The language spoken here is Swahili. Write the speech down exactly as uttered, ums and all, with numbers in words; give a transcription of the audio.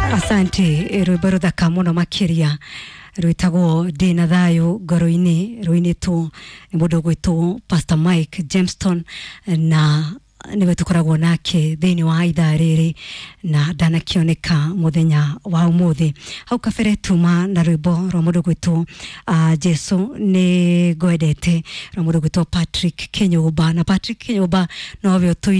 Asante rwimbo ruthaka muno makiria rwitagwo Dina Thayo ngoro-ini rwinitwo ni mundu gwitwo Pastor Mike Jameson na niwe tukoragwo nake thini wa ithaa riri na ndanakioneka muthenya wa umuthi hau kabere tuma na rwimbo rwa mundu gwitwo uh, Jesu ni gwendete rwa mundu gwitwo Patrick Kinyumba na Patrick Kinyumba no we